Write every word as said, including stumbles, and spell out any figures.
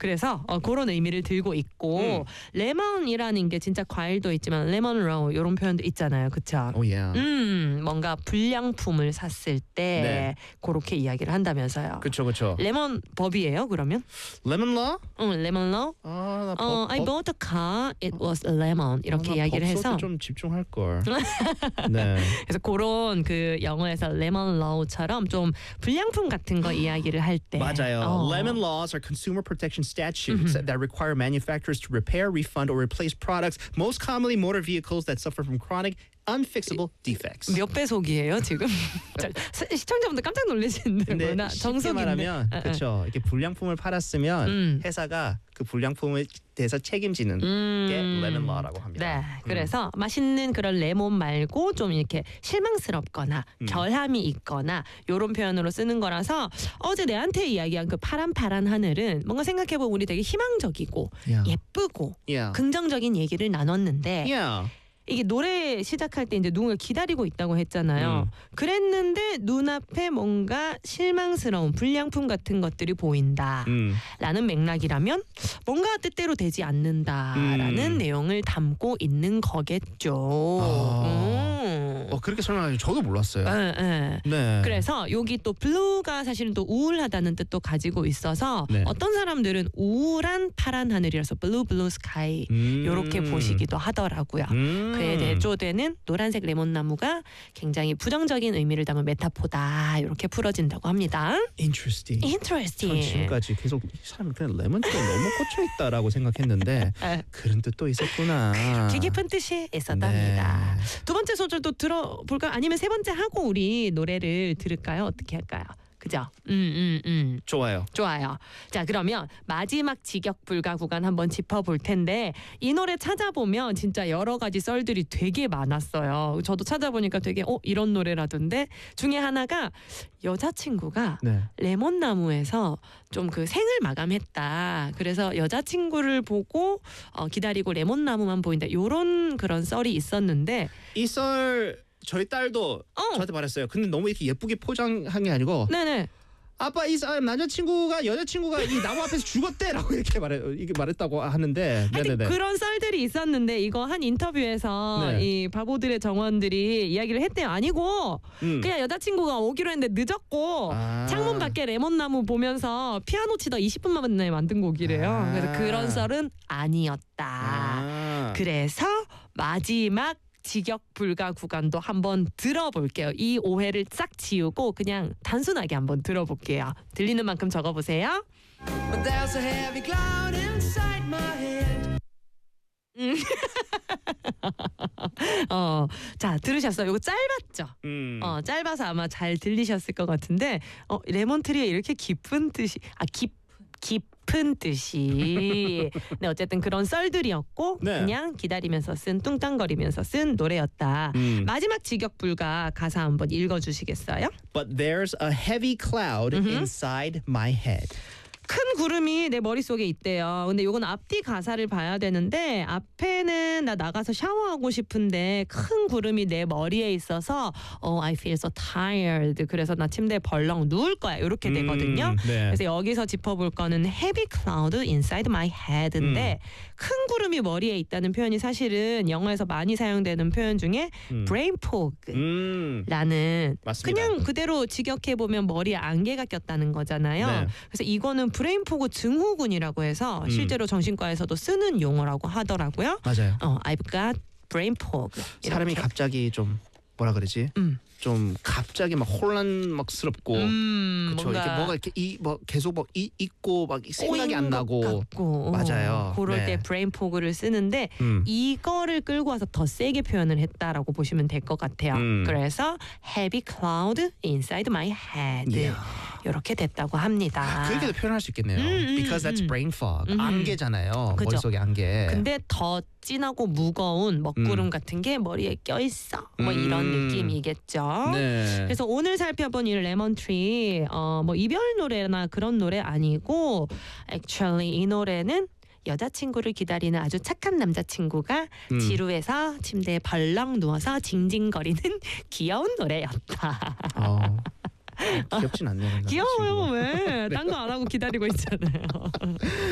그래서 어, 그런 의미를 들고 있고 음. 레몬이라는 게 진짜 과일도 있지만 레몬 로우 이런 표현도 있잖아요. 그렇죠? Oh, yeah. 음, 뭔가 불량품을 샀을 때 네. 그렇게 이야기를 한다면서요. 그렇죠. 그렇죠. 레몬 법이에요, 그러면? 레몬 러? 응, 레몬 러. 아, 나 어, 법, I 법. bought a car. It was a lemon. 이렇게 아, 이야기를 해서 좀 집중할 걸. 네. 그래서 그런 그 영어에서 레몬 러우처럼 좀 불량품 같은 거 이야기를 할 때 맞아요. 어. Lemon laws are consumer protection statutes mm-hmm. that require manufacturers to repair, refund, or replace products, most commonly motor vehicles that suffer from chronic unfixable defects. 몇 배속이에요 지금? 시청자분들 깜짝 놀라시는데 쉽게 말하면 그렇죠. 이렇게 불량품을 팔았으면 음. 회사가 그 불량품에 대해서 책임지는 음. 게 레몬 러라고 합니다. 네, 그래서 음. 맛있는 그런 레몬 말고 좀 이렇게 실망스럽거나 음. 결함이 있거나 이런 표현으로 쓰는 거라서 어제 내한테 이야기한 그 파란 파란 하늘은 뭔가 생각해보면 우리 되게 희망적이고 yeah. 예쁘고 yeah. 긍정적인 얘기를 나눴는데 yeah. 이게 노래 시작할 때 이제 누군가 기다리고 있다고 했잖아요. 음. 그랬는데 눈앞에 뭔가 실망스러운 불량품 같은 것들이 보인다. 음. 라는 맥락이라면 뭔가 뜻대로 되지 않는다라는 음. 내용을 담고 있는 거겠죠. 아. 음. 어, 그렇게 설명하죠. 저도 몰랐어요. 네, 네. 네. 그래서 여기 또 블루가 사실은 또 우울하다는 뜻도 가지고 있어서 네. 어떤 사람들은 우울한 파란 하늘이라서 블루 블루 스카이 음. 이렇게 보시기도 하더라고요. 음. 그에 대조되는 노란색 레몬나무가 굉장히 부정적인 의미를 담은 메타포다 이렇게 풀어진다고 합니다. Interesting. Interesting. 전 지금까지 계속 이 사람이 그냥 레몬티에 너무 꽂혀 있다라고 생각했는데 그런 뜻도 있었구나. 그렇게 깊은 뜻이 있었답니다. 네. 두 번째 소절도 들어볼까요? 아니면 세 번째 하고 우리 노래를 들을까요? 어떻게 할까요? 그죠? 음, 음, 음. 좋아요. 좋아요. 자, 그러면 마지막 직역 불가 구간 한번 짚어볼 텐데 이 노래 찾아보면 진짜 여러 가지 썰들이 되게 많았어요. 저도 찾아보니까 되게 어 이런 노래라던데 중에 하나가 여자친구가 네. 레몬나무에서 좀 그 생을 마감했다. 그래서 여자친구를 보고 어, 기다리고 레몬나무만 보인다. 요런 그런 썰이 있었는데 이 썰 저희 딸도 어. 저한테 말했어요. 근데 너무 이렇게 예쁘게 포장한 게 아니고 네네. 아빠 이 사람 남자친구가 여자친구가 이 나무 앞에서 죽었대라고 이렇게 말해 이게 말했다고 하는데 네네네. 그런 썰들이 있었는데 이거 한 인터뷰에서 네. 이 바보들의 정원들이 이야기를 했대요. 아니고 음. 그냥 여자친구가 오기로 했는데 늦었고 아. 창문 밖에 레몬나무 보면서 피아노 치다 이십 분 만에 만든 곡이래요. 아. 그래서 그런 썰은 아니었다. 아. 그래서 마지막 직역 불가 구간도 한번 들어볼게요. 이 오해를 싹 지우고 그냥 단순하게 한번 들어볼게요. 들리는 만큼 적어보세요. But there's a heavy cloud inside my head. 어, 자 들으셨어요? 이거 짧았죠? 음. 어, 짧아서 아마 잘 들리셨을 것 같은데 어, 레몬트리에 이렇게 깊은 뜻이 아 깊 깊은 뜻이 네 어쨌든 그런 썰들이었고 네. 그냥 기다리면서 쓴 뚱땅거리면서 쓴 노래였다. 음. 마지막 직역 불가 가사 한번 읽어주시겠어요? But there's a heavy cloud mm-hmm. inside my head. 큰 구름이 내 머릿속에 있대요. 근데 이건 앞뒤 가사를 봐야 되는데 앞에는 나 나가서 샤워하고 싶은데 큰 구름이 내 머리에 있어서 oh, I feel so tired. 그래서 나 침대에 벌렁 누울 거야. 이렇게 음, 되거든요. 네. 그래서 여기서 짚어볼 거는 heavy cloud inside my head인데 음. 큰 구름이 머리에 있다는 표현이 사실은 영어에서 많이 사용되는 표현 중에 음. brain fog라는 음. 그냥 그대로 직역해보면 머리에 안개가 꼈다는 거잖아요. 네. 그래서 이거는 브레인 포그 증후군이라고 해서 음. 실제로 정신과에서도 쓰는 용어라고 하더라고요. 맞아요. 어, I've got brain fog. 사람이 갑자기 좀 뭐라 그러지? 음. 좀 갑자기 막 혼란막스럽고 음, 그렇죠. 이렇게 뭐가 이렇게 이 뭐 계속 막 이 있고 막 생각이 안 나고 같고. 맞아요. 어, 그럴 네. 때 브레인 포그를 쓰는데 음. 이거를 끌고 와서 더 세게 표현을 했다라고 보시면 될 것 같아요. 음. 그래서 heavy cloud inside my head. Yeah. 이렇게 됐다고 합니다. 그렇게도 표현할 수 있겠네요. 음, Because that's 음. brain fog. 음. 안개잖아요. 그죠? 머릿속에 안개. 근데 더 진하고 무거운 먹구름 음. 같은 게 머리에 껴있어. 뭐 음. 이런 느낌이겠죠. 네. 그래서 오늘 살펴본 이 레몬트리 어, 뭐 이별 노래나 그런 노래 아니고 actually 이 노래는 여자친구를 기다리는 아주 착한 남자친구가 음. 지루해서 침대에 벌렁 누워서 징징거리는 귀여운 노래였다. 어. 귀엽진 않네요. 귀여워요. 왜? 딴 거 안 하고 기다리고 있잖아요.